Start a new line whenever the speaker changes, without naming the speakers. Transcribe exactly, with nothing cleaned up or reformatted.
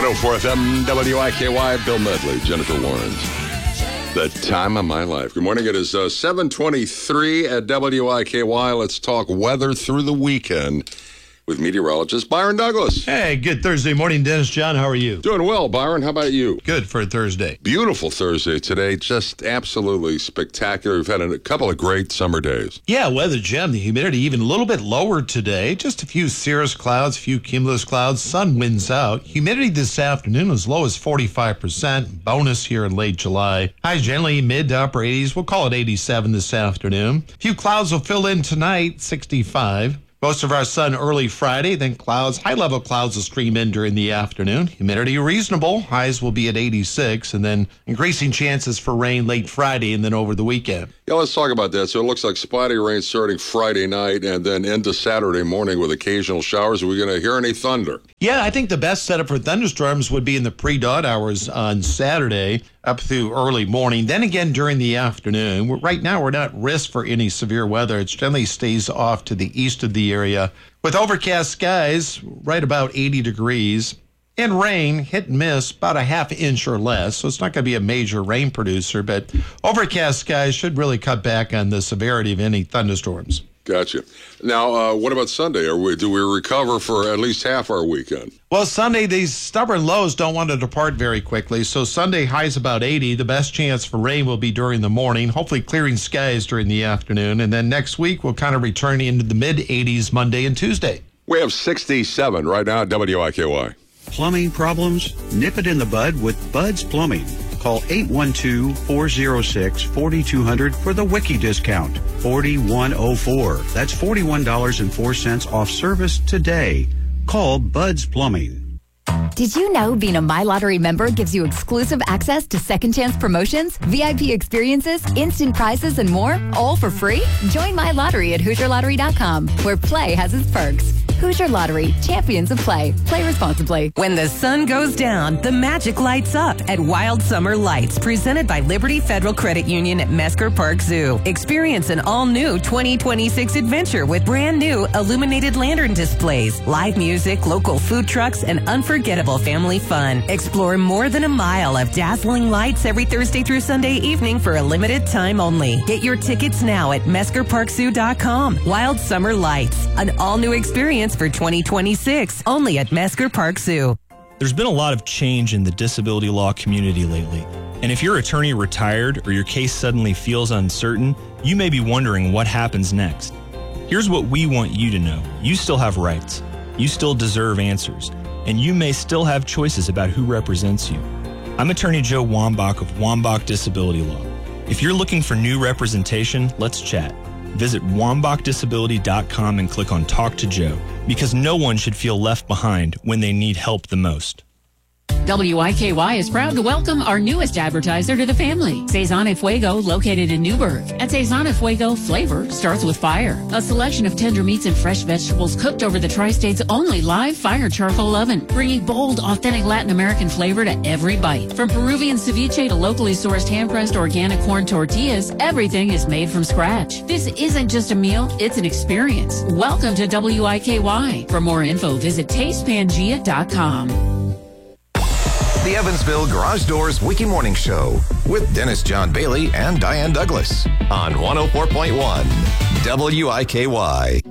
oh four F M, W I K Y, Bill Medley, Jennifer Lawrence. The time of my life. Good morning. It is uh, seven twenty-three at W I K Y. Let's talk weather through the weekend with meteorologist Byron Douglas.
Hey, good Thursday morning, Dennis. John, how are you?
Doing well, Byron. How about you?
Good for a Thursday.
Beautiful Thursday today. Just absolutely spectacular. We've had a couple of great summer days.
Yeah, weather gem. The humidity even a little bit lower today. Just a few cirrus clouds, a few cumulus clouds. Sun winds out. Humidity this afternoon as low as forty-five percent. Bonus here in late July. Highs generally mid to upper eighties. We'll call it eighty-seven this afternoon. A few clouds will fill in tonight, sixty-five. Most of our sun early Friday, then clouds, high-level clouds will stream in during the afternoon. Humidity reasonable. Highs will be at eighty-six, and then increasing chances for rain late Friday and then over the weekend.
Yeah, let's talk about that. So it looks like spotty rain starting Friday night and then into Saturday morning with occasional showers. Are we going to hear any thunder?
Yeah, I think the best setup for thunderstorms would be in the pre-dawn hours on Saturday up through early morning. Then again during the afternoon. We're, right now, we're not at risk for any severe weather. It generally stays off to the east of the area with overcast skies right about eighty degrees. And rain, hit and miss, about a half inch or less. So it's not going to be a major rain producer, but overcast skies should really cut back on the severity of any thunderstorms.
Gotcha. Now, uh, what about Sunday? Are we, do we recover for at least half our weekend?
Well, Sunday, these stubborn lows don't want to depart very quickly. So Sunday, highs about eighty. The best chance for rain will be during the morning, hopefully clearing skies during the afternoon. And then next week, we'll kind of return into the mid-eighties Monday and Tuesday.
We have sixty-seven right now at W I K Y.
Plumbing problems? Nip it in the bud with Bud's Plumbing. Call eight one two, four oh six, four two zero zero for the Wiki discount. forty-one oh four. That's forty-one dollars and four cents off service today. Call Bud's Plumbing.
Did you know being a MyLottery member gives you exclusive access to second chance promotions, V I P experiences, instant prizes, and more, all for free? Join MyLottery at Hoosier Lottery dot com, where play has its perks. Hoosier Lottery, champions of play. Play responsibly.
When the sun goes down, the magic lights up at Wild Summer Lights, presented by Liberty Federal Credit Union at Mesker Park Zoo. Experience an all-new twenty twenty-six adventure with brand new illuminated lantern displays, live music, local food trucks, and unforgettable family fun. Explore more than a mile of dazzling lights every Thursday through Sunday evening for a limited time only. Get your tickets now at Mesker Park Zoo dot com. Wild Summer Lights, an all-new experience for twenty twenty-six, only at Mesker Park Zoo.
There's been a lot of change in the disability law community lately. And if your attorney retired or your case suddenly feels uncertain, you may be wondering what happens next. Here's what we want you to know. You still have rights. You still deserve answers. And you may still have choices about who represents you. I'm Attorney Joe Wambach of Wambach Disability Law. If you're looking for new representation, let's chat. Visit wambach disability dot com and click on Talk to Joe, because no one should feel left behind when they need help the most.
W I K Y is proud to welcome our newest advertiser to the family, Cezanne Fuego, located in Newburgh. At Cezanne Fuego, flavor starts with fire. A selection of tender meats and fresh vegetables cooked over the Tri-State's only live fire charcoal oven, bringing bold, authentic Latin American flavor to every bite. From Peruvian ceviche to locally sourced hand-pressed organic corn tortillas, everything is made from scratch. This isn't just a meal, it's an experience. Welcome to W I K Y. For more info, visit taste pangea dot com.
The Evansville Garage Doors Wiki Morning Show with Dennis John Bailey and Diane Douglas on one oh four point one W I K Y.